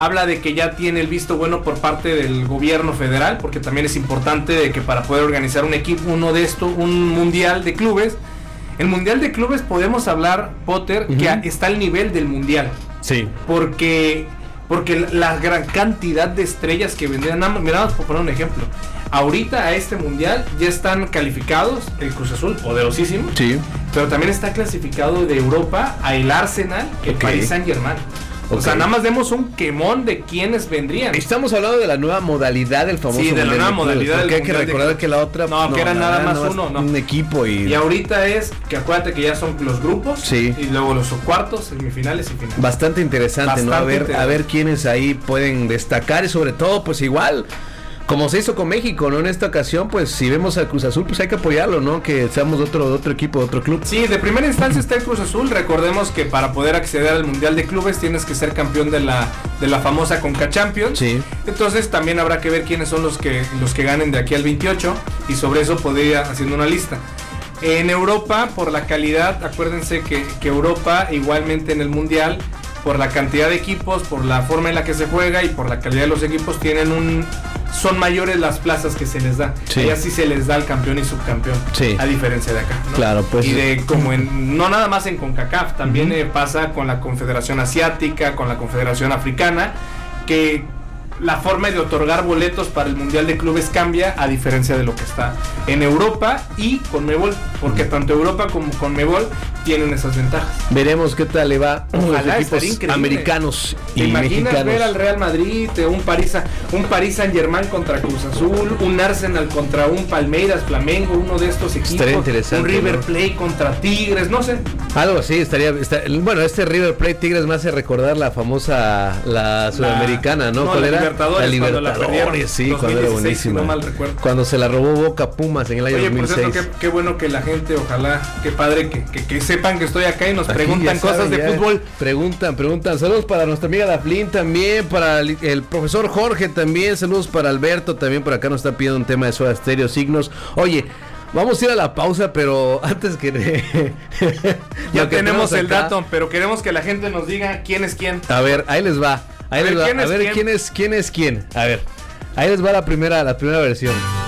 habla de que ya tiene el visto bueno por parte del gobierno federal, porque también es importante de que para poder organizar un mundial de clubes, el mundial de clubes podemos hablar, Potter, que está al nivel del mundial. Sí. Porque la gran cantidad de estrellas que vendrían, miramos por poner un ejemplo, ahorita a este mundial ya están calificados el Cruz Azul, poderosísimo, sí, pero también está clasificado de Europa a el Arsenal, el Paris Saint-Germain. O sea, nada más demos un quemón de quiénes vendrían. Estamos hablando de la nueva modalidad del famoso. Sí, de la nueva modalidad del mundial. Porque hay que recordar que la otra. No, que era nada más uno. Un equipo y ahorita es que acuérdate que ya son los grupos. Sí. Y luego los cuartos, semifinales y finales. Bastante interesante, ¿no? A ver quiénes ahí pueden destacar y sobre todo, pues igual. Como se hizo con México, ¿no? En esta ocasión, pues si vemos al Cruz Azul, pues hay que apoyarlo, ¿no? Que seamos de otro equipo, de otro club. Sí, de primera instancia está el Cruz Azul. Recordemos que para poder acceder al Mundial de Clubes tienes que ser campeón de la famosa Conca Champions. Sí. Entonces también habrá que ver quiénes son los que ganen de aquí al 28 y sobre eso podría ir haciendo una lista. En Europa, por la calidad, acuérdense que Europa igualmente en el Mundial, por la cantidad de equipos, por la forma en la que se juega y por la calidad de los equipos, son mayores las plazas que se les da. Sí. Allá sí se les da al campeón y subcampeón, sí, a diferencia de acá, ¿no? Claro, pues. Y no nada más en CONCACAF, también pasa con la Confederación Asiática, con la Confederación Africana, que la forma de otorgar boletos para el Mundial de Clubes cambia a diferencia de lo que está en Europa y CONMEBOL, porque tanto Europa como CONMEBOL tienen esas ventajas. Veremos qué tal le va a los equipos americanos y mexicanos. ¿Te imaginas ver al Real Madrid, un Paris Saint-Germain contra Cruz Azul, un Arsenal contra un Palmeiras, Flamengo, uno de estos equipos? Estaría interesante, un River Plate contra Tigres, no sé. Algo así, bueno, este River Plate Tigres me hace recordar la famosa, la sudamericana, ¿no? ¿Cuál era? La Libertadores, sí, cuando era buenísima. No mal recuerdo. Cuando se la robó Boca Pumas en el año 2006. Por cierto, qué bueno que la gente, ojalá, qué padre que sepan que estoy acá y nos preguntan cosas de fútbol. Preguntan. Saludos para nuestra amiga Daflin también, para el profesor Jorge también, saludos para Alberto también, por acá nos está pidiendo un tema de Soda Stereo, Signos. Oye, vamos a ir a la pausa, pero antes que... ya tenemos el dato, pero queremos que la gente nos diga quién es quién. A ver, ahí les va. A ver, quién es quién. A ver, ahí les va la primera versión.